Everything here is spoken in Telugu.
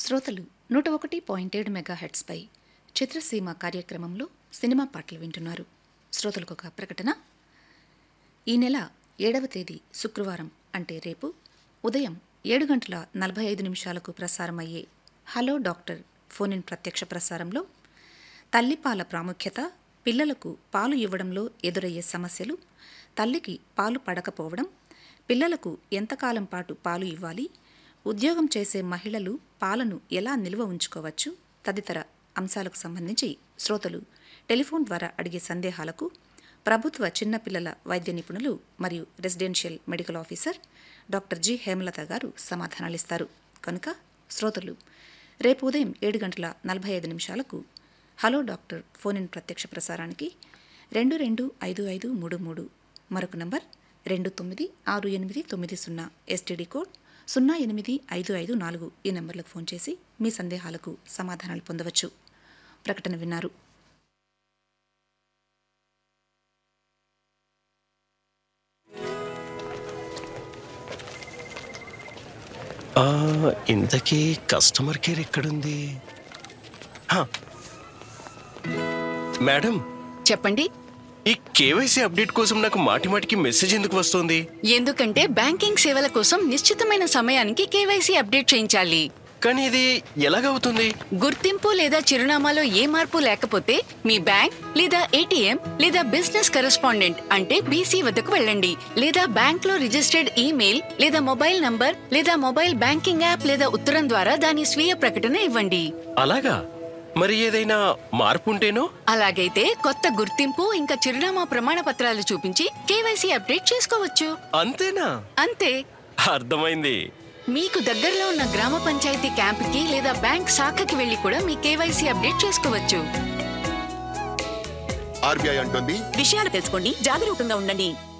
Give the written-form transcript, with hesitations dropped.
శ్రోతలు 101.7 మెగాహెర్ట్జ్పై చిత్రసీమ కార్యక్రమంలో సినిమా పాటలు వింటున్నారు. శ్రోతలకు ఒక ప్రకటన. ఈ నెల 7వ తేదీ శుక్రవారం అంటే రేపు ఉదయం 7:45 ప్రసారమయ్యే హలో డాక్టర్ ఫోన్ ఇన్ ప్రత్యక్ష ప్రసారంలో తల్లిపాల ప్రాముఖ్యత, పిల్లలకు పాలు ఇవ్వడంలో ఎదురయ్యే సమస్యలు, తల్లికి పాలు పడకపోవడం, పిల్లలకు ఎంతకాలం పాటు పాలు ఇవ్వాలి, ఉద్యోగం చేసే మహిళలు పాలను ఎలా నిల్వ ఉంచుకోవచ్చు తదితర అంశాలకు సంబంధించి శ్రోతలు టెలిఫోన్ ద్వారా అడిగే సందేహాలకు ప్రభుత్వ చిన్నపిల్లల వైద్య నిపుణులు మరియు residential medical officer doctor G Hemalatha గారు సమాధానాలిస్తారు. కనుక శ్రోతలు రేపు ఉదయం 7:45 హలో డాక్టర్ ఫోన్ ఇన్ ప్రత్యక్ష ప్రసారానికి 225533 మరొక నంబర్ 296890 ఎస్టీడీ కోడ్ 08554 ఈ నంబర్లకు ఫోన్ చేసి మీ సందేహాలకు సమాధానాలు పొందవచ్చు. ప్రకటన విన్నారు. ఇంతకీ కస్టమర్ కేర్ ఎక్కడుంది? మేడం చెప్పండి. ఈ కేవైసీ అప్డేట్ కోసం నాకు మాటిమాటికి మెసేజ్ ఎందుకు వస్తుంది? ఎందుకంటే బ్యాంకింగ్ సేవల కోసం నిశ్చితమైన సమయానికి కేవైసీ అప్డేట్ చేయించాలి. కానీ ఇది ఎలాగవుతుంది? గుర్తింపు లేదా చిరునామాలో ఏ మార్పు లేకపోతే మీ బ్యాంక్ లేదా ఏటీఎం లేదా బిజినెస్ కరెస్పాండెంట్ అంటే బీసీ వద్దకు వెళ్ళండి. లేదా బ్యాంక్ లో రిజిస్టర్డ్ ఈమెయిల్ లేదా మొబైల్ నంబర్ లేదా మొబైల్ బ్యాంకింగ్ యాప్ లేదా ఉత్తరం ద్వారా దాని స్వీయ ప్రకటన ఇవ్వండి. అలాగా? మరి ఏదైనా మార్పు ఉంటేనో? అలాగైతే కొత్త గుర్తింపు ఇంకా చిరునామా ప్రమాణ పత్రాలు చూపించి కేవైసీ అప్డేట్ చేసుకోవచ్చు. అంతేనా? అంతే. అర్థమైంది. మీకు దగ్గరలో ఉన్న గ్రామ పంచాయతీ క్యాంపుకి లేదా బ్యాంక్ శాఖకి వెళ్లి కూడా మీ కేవైసీ అప్డేట్ చేసుకోవచ్చు. ఆర్బీఐ అంటుంది, విషయాలు తెలుసుకోండి, జాగరూకంగా ఉండండి.